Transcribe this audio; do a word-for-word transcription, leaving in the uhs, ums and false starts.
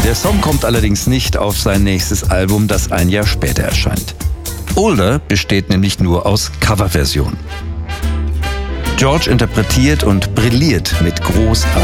Der Song kommt allerdings nicht auf sein nächstes Album, das ein Jahr später erscheint. Older besteht nämlich nur aus Coverversionen. George interpretiert und brilliert mit großartigen